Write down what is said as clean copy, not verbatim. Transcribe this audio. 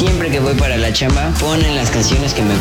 siempre que voy para la chamba ponen las canciones que me